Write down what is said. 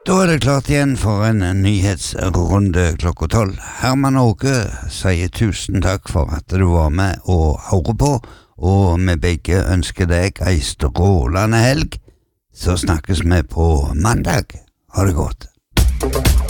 Da det klart igjen for en nyhetsrunde klokka 12. Herman Åge sier tusen takk for at du var med og hører på, og vi begge ønsker deg ei strålende helg. Så snakkes vi på mandag. Ha det godt.